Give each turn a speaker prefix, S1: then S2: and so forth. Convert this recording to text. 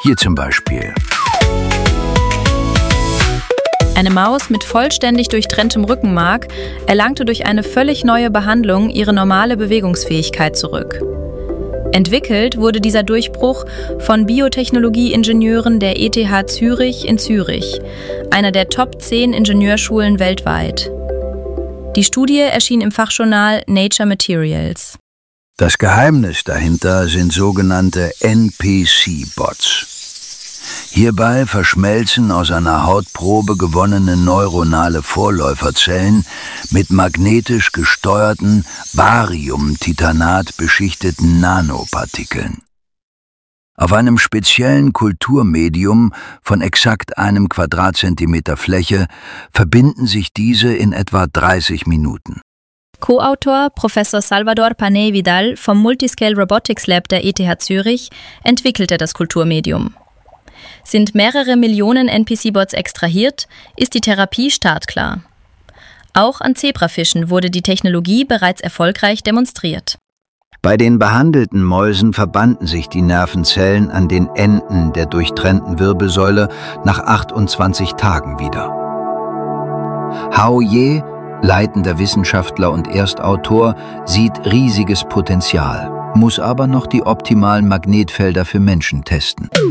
S1: Hier zum Beispiel.
S2: Eine Maus mit vollständig durchtrenntem Rückenmark erlangte durch eine völlig neue Behandlung ihre normale Bewegungsfähigkeit zurück. Entwickelt wurde dieser Durchbruch von Biotechnologie-Ingenieuren der ETH Zürich in Zürich, einer der Top 10 Ingenieurschulen weltweit. Die Studie erschien im Fachjournal Nature Materials.
S1: Das Geheimnis dahinter sind sogenannte NPC-Bots. Hierbei verschmelzen aus einer Hautprobe gewonnene neuronale Vorläuferzellen mit magnetisch gesteuerten, Barium-Titanat beschichteten Nanopartikeln. Auf einem speziellen Kulturmedium von exakt 1 Quadratzentimeter Fläche verbinden sich diese in etwa 30 Minuten.
S2: Co-Autor Professor Salvador Panay Vidal vom Multiscale Robotics Lab der ETH Zürich entwickelte das Kulturmedium. Sind mehrere Millionen NPC-Bots extrahiert, ist die Therapie startklar. Auch an Zebrafischen wurde die Technologie bereits erfolgreich demonstriert.
S1: Bei den behandelten Mäusen verbanden sich die Nervenzellen an den Enden der durchtrennten Wirbelsäule nach 28 Tagen wieder. Hao Ye, leitender Wissenschaftler und Erstautor, sieht riesiges Potenzial, muss aber noch die optimalen Magnetfelder für Menschen testen.